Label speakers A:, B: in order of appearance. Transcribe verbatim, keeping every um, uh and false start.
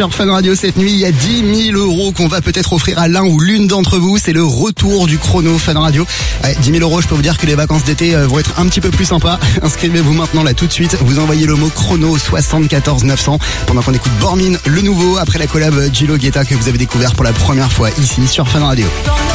A: sur Fun Radio cette nuit. Il y a dix mille euros qu'on va peut-être offrir à l'un ou l'une d'entre vous. C'est le retour du chrono Fun Radio. Ouais, dix mille euros, je peux vous dire que les vacances d'été vont être un petit peu plus sympas. Inscrivez-vous maintenant là tout de suite. Vous envoyez le mot chrono soixante-quatorze neuf cents pendant qu'on écoute Bormin, le nouveau, après la collab Gilo Guetta que vous avez découvert pour la première fois ici sur Fun Radio.